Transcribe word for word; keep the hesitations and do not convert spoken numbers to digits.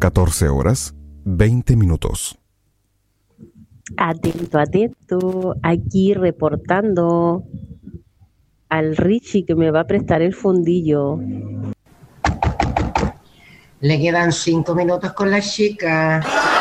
catorce horas, veinte minutos. Atento, atento, aquí reportando al Richie que me va a prestar el fundillo. Le quedan cinco minutos con la chica.